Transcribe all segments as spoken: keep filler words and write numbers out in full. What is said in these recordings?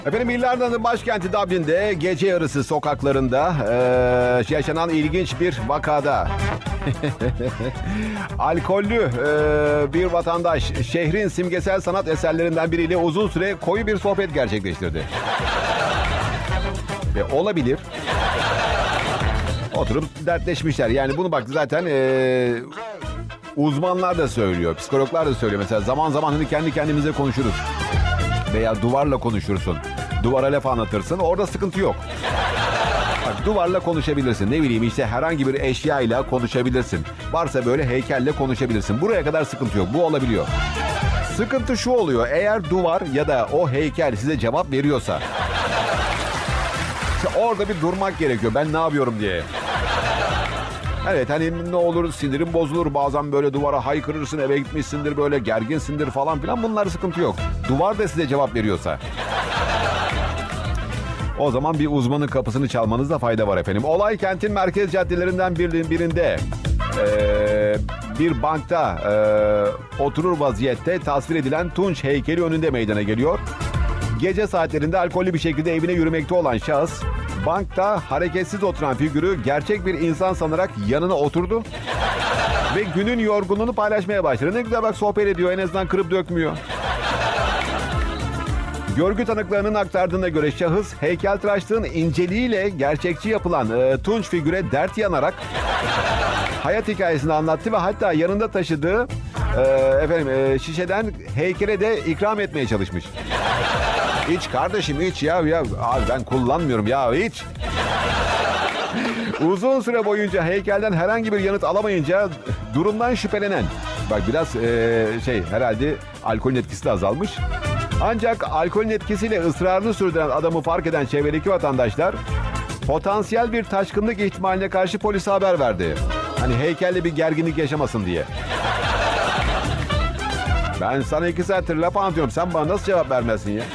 Efendim İrlanda'nın başkenti Dublin'de gece yarısı sokaklarında eee, yaşanan ilginç bir vakada alkollü eee, bir vatandaş şehrin simgesel sanat eserlerinden biriyle uzun süre koyu bir sohbet gerçekleştirdi. Ve olabilir. Oturup dertleşmişler. Yani bunu bak zaten eee, uzmanlar da söylüyor, psikologlar da söylüyor. Mesela zaman zaman hani kendi kendimize konuşuruz. Veya duvarla konuşursun. Duvara laf anlatırsın. Orada sıkıntı yok. Bak, duvarla konuşabilirsin. Ne bileyim işte herhangi bir eşyayla konuşabilirsin. Varsa böyle heykelle konuşabilirsin. Buraya kadar sıkıntı yok. Bu olabiliyor. Sıkıntı şu oluyor. Eğer duvar ya da o heykel size cevap veriyorsa işte orada bir durmak gerekiyor. Ben ne yapıyorum diye. Evet hani ne olur sinirin bozulur. Bazen böyle duvara haykırırsın, eve gitmişsindir, böyle gerginsindir falan filan. Bunlar sıkıntı yok. Duvar da size cevap veriyorsa. O zaman bir uzmanın kapısını çalmanızda fayda var efendim. Olay kentin merkez caddelerinden birinde ee, bir bankta ee, oturur vaziyette tasvir edilen Tunç heykeli önünde meydana geliyor. Gece saatlerinde alkollü bir şekilde evine yürümekte olan şahıs bankta hareketsiz oturan figürü gerçek bir insan sanarak yanına oturdu ve günün yorgunluğunu paylaşmaya başladı. Ne güzel bak, sohbet ediyor, en azından kırıp dökmüyor. Görgü tanıklarının aktardığına göre şahıs heykeltıraşlığın inceliğiyle gerçekçi yapılan e, Tunç figüre dert yanarak hayat hikayesini anlattı ve hatta yanında taşıdığı e, efendim e, şişeden heykele de ikram etmeye çalışmış. İç kardeşim iç ya, ya abi ben kullanmıyorum ya, iç. Uzun süre boyunca heykelden herhangi bir yanıt alamayınca durumdan şüphelenen, bak biraz e, şey herhalde alkolün etkisi de azalmış. Ancak alkolün etkisiyle ısrarını sürdüren adamı fark eden çevredeki vatandaşlar potansiyel bir taşkınlık ihtimaline karşı polise haber verdi. Hani heykelle bir gerginlik yaşamasın diye. Ben sana iki saattir laf anlatıyorum. Sen bana nasıl cevap vermezsin ya?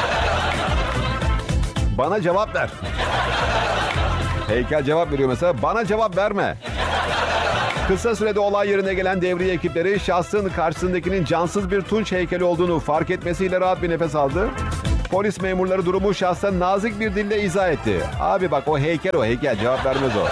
Bana cevap ver. Heykel cevap veriyor mesela. Bana cevap verme. Kısa sürede olay yerine gelen devriye ekipleri şahsın karşısındakinin cansız bir Tunç heykeli olduğunu fark etmesiyle rahat bir nefes aldı. Polis memurları durumu şahsa nazik bir dille izah etti. Abi bak o heykel o heykel, cevap vermez o.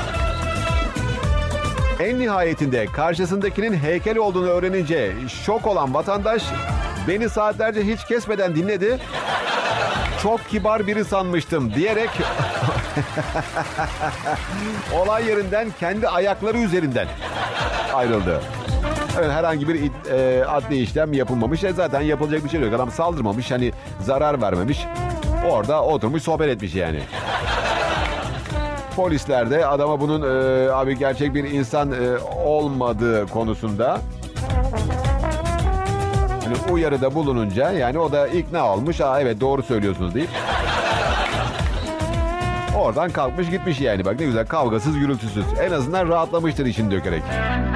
En nihayetinde karşısındakinin heykel olduğunu öğrenince şok olan vatandaş beni saatlerce hiç kesmeden dinledi. Çok kibar biri sanmıştım diyerek olay yerinden kendi ayakları üzerinden ayrıldı. Evet, herhangi bir e, adli işlem yapılmamış. E, zaten yapılacak bir şey yok. Adam saldırmamış, hani zarar vermemiş. Orada oturmuş sohbet etmiş yani. Polisler de adama bunun e, abi gerçek bir insan e, olmadığı konusunda hani uyarıda bulununca yani o da ikna olmuş. Aa evet doğru söylüyorsunuz deyip oradan kalkmış gitmiş yani. Bak ne güzel, kavgasız gürültüsüz. En azından rahatlamıştır içini dökerek.